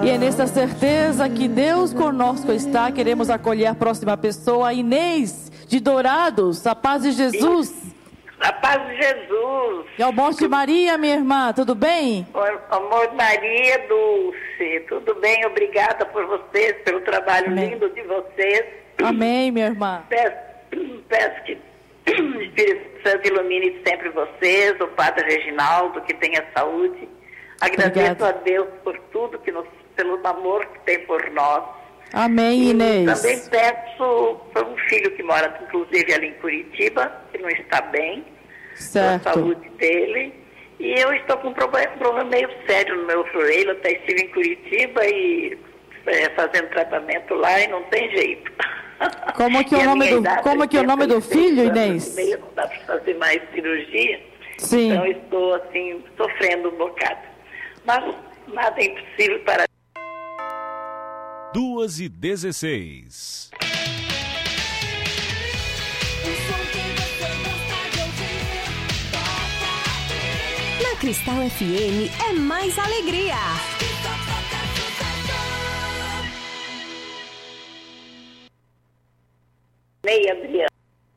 E é nessa certeza que Deus conosco está. Queremos acolher a próxima pessoa, Inês de Dourados. A paz de Jesus. A paz de Jesus. E ao Monte Maria, minha irmã, tudo bem? Amor Maria Dulce, tudo bem? Obrigada por vocês, pelo trabalho lindo de vocês. Amém, minha irmã. Peço que o Espírito Santo ilumine sempre vocês, o Padre Reginaldo, que tenha saúde. Agradeço a Deus por tudo, pelo amor que tem por nós. Amém, Inês. Também peço para um filho que mora, inclusive, ali em Curitiba, que não está bem, certo, a saúde dele. E eu estou com um problema meio sério no meu joelho. Até estive em Curitiba e fazendo tratamento lá e não tem jeito. Como que é o nome do filho, Inês? Não dá para fazer mais cirurgia. Sim. Então estou assim, sofrendo um bocado. Mas nada é impossível para 2h16. Na Cristal FM é mais alegria. Ney Adriano.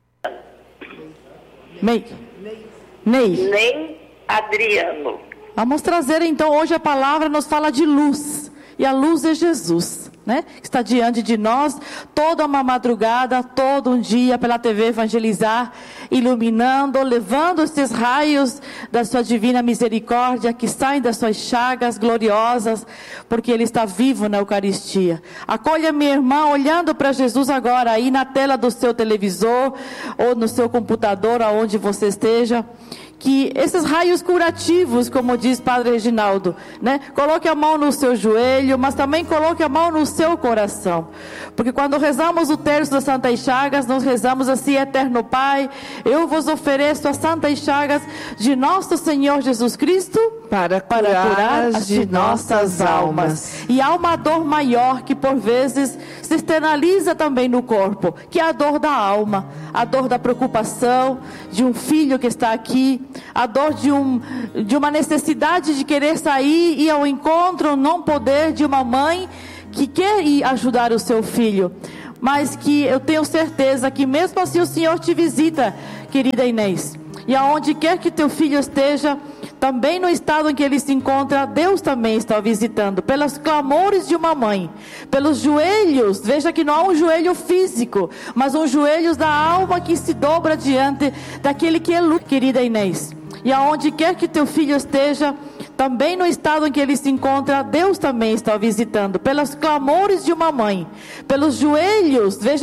Ney Adriano. Vamos trazer então, hoje a palavra nos fala de luz. E a luz é Jesus, né? Que está diante de nós toda uma madrugada, todo um dia pela TV Evangelizar, iluminando, levando esses raios da sua divina misericórdia que saem das suas chagas gloriosas, porque Ele está vivo na Eucaristia. Acolha minha irmã olhando para Jesus agora aí na tela do seu televisor ou no seu computador, aonde você esteja. Que esses raios curativos, como diz Padre Reginaldo, né? Coloque a mão no seu joelho, mas também coloque a mão no seu coração. Porque quando rezamos o terço das Santas Chagas, nós rezamos assim: Eterno Pai, eu vos ofereço as Santas Chagas de nosso Senhor Jesus Cristo para curar as de nossas almas. E há uma dor maior que por vezes se externaliza também no corpo, que é a dor da alma, a dor da preocupação de um filho que está aqui, a dor de uma necessidade de querer sair e ao encontro, não poder, de uma mãe que quer ir ajudar o seu filho, mas que eu tenho certeza que mesmo assim o Senhor te visita, querida Inês, e aonde quer que teu filho esteja, também no estado em que ele se encontra, Deus também está visitando, pelos clamores de uma mãe, pelos joelhos. Veja que não há um joelho físico, mas um joelho da alma que se dobra diante daquele que é luz, querida Inês. E aonde quer que teu filho esteja, também no estado em que ele se encontra, Deus também está visitando, pelos clamores de uma mãe, pelos joelhos. Veja